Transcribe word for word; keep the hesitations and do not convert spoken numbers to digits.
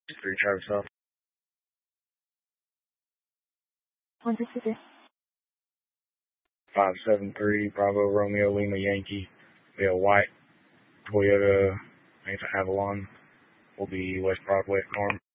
Three Travis South. One sixty three. Five seven three Bravo Romeo Lima Yankee. Be a white Toyota, I think it's an Avalon. Will be West Broadway at Norm.